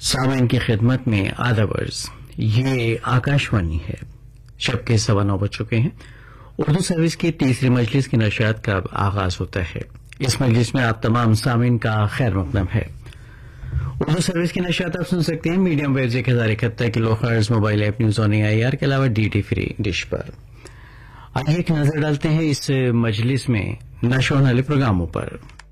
सामीन की खिदमत में आदाब अर्ज़। ये आकाशवाणी है। शब के 9:15 बज चुके हैं। उर्दू सर्विस की तीसरी मजलिस की नशियात का आगाज होता है। इस मजलिस में आप तमाम सामीन का खैर मकदम है। उर्दू सर्विस की नशियात आप सुन सकते हैं medium wave 1071 kilohertz mobile app news on AIR के अलावा DT फ्री डिश पर। आइए एक नजर डालते हैं इस मजलिस में नशर होने वाले प्रोग्रामों पर।